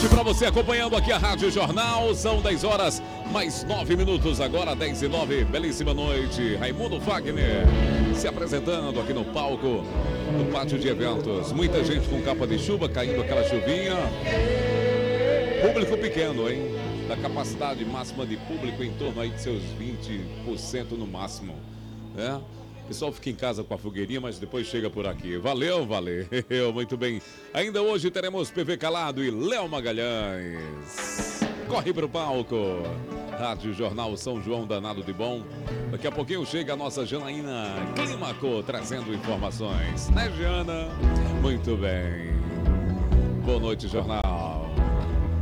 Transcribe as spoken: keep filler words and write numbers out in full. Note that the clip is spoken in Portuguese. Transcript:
noite para você acompanhando aqui a Rádio Jornal. São dez horas mais nove minutos, agora dez e nove. Belíssima noite. Raimundo Fagner se apresentando aqui no palco do pátio de eventos. Muita gente com capa de chuva, caindo aquela chuvinha. Público pequeno, hein? Da capacidade máxima de público em torno aí de seus vinte por cento no máximo, né? O pessoal fica em casa com a fogueirinha, mas depois chega por aqui. Valeu, valeu, muito bem. Ainda hoje teremos P V Calado e Léo Magalhães. Corre pro palco. Rádio Jornal São João danado de bom. Daqui a pouquinho chega a nossa Janaína Clímaco trazendo informações. Né, Jana? Muito bem. Boa noite, Jornal.